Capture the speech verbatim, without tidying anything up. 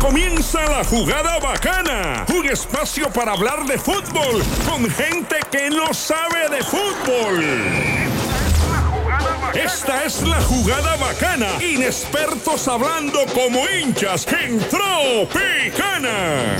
comienza La Jugada Bacana, un espacio para hablar de fútbol con gente que no sabe de fútbol. Esta es La Jugada Bacana, inexpertos hablando como hinchas. ¡Entró Picana!